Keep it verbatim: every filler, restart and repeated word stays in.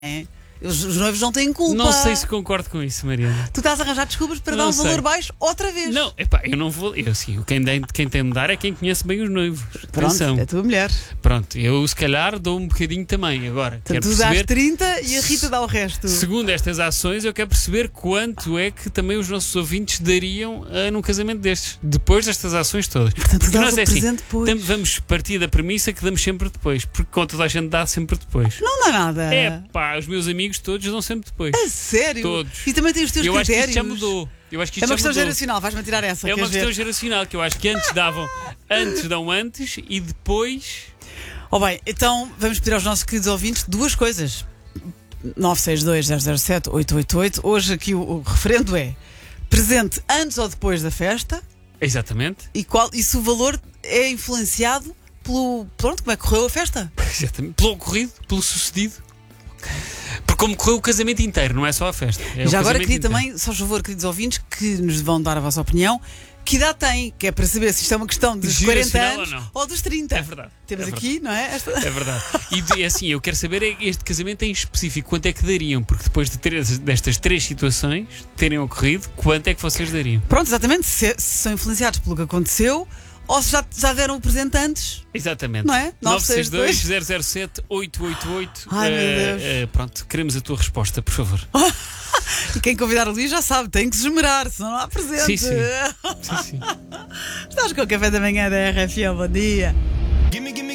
É. Os, os noivos não têm culpa. Não sei se concordo com isso, Mariana. Tu estás a arranjar desculpas para Não dar um sei. valor baixo outra vez. Não, epá, eu não vou. Eu sim, quem tem, quem tem de dar é quem conhece bem os noivos. Pronto, Atenção. é a tua mulher. Pronto, eu se calhar dou um bocadinho também. Agora, Portanto, quero tu dás perceber. trinta e a Rita dá o resto. Segundo estas ações, eu quero perceber quanto é que também os nossos ouvintes dariam uh, num casamento destes, depois destas ações todas. Portanto, tu Porque dás nós o é assim, presente depois. tam- vamos partir da premissa que damos sempre depois, porque conta toda a gente dá sempre depois. Não dá nada. É pá, os meus amigos todos dão sempre depois. A sério? Todos. E também tens os teus Eu acho que critérios. isto já mudou. Eu acho que É isto uma já questão mudou. geracional, vais-me tirar essa. É uma queres questão ver? geracional que eu acho que antes davam, antes dão antes e depois. Oh bem, então vamos pedir aos nossos queridos ouvintes duas coisas. nove seis dois zero zero sete oito oito oito. Hoje aqui o, o referendo é presente antes ou depois da festa Exatamente. e, qual, e se o valor é influenciado pelo. Pronto, como é que correu a festa? Exatamente. Pelo ocorrido, pelo sucedido. Porque como correu o casamento inteiro, não é só a festa. É E o já agora casamento queria inteiro. também, só favor, queridos ouvintes, que nos vão dar a vossa opinião. Que idade tem? Que é para saber se isto é uma questão dos quarenta Geracional anos ou não? ou dos trinta. É verdade. Temos é aqui, não é? Esta... É verdade. E de- é assim, eu quero saber é este casamento em específico, quanto é que dariam? Porque depois de ter es- destas três situações terem ocorrido, quanto é que vocês dariam? Pronto, exatamente. Se, se são influenciados pelo que aconteceu ou se já, já deram o presente antes. Exatamente. Não é? nove seis dois zero zero sete oito oito oito. Ai, meu Eh, Deus. eh, pronto, queremos a tua resposta, por favor. E quem convidar o Luís já sabe, tem que se esmerar, senão não há presente. Sim, sim. Sim, sim. Estás com o café da manhã da R F M, bom dia.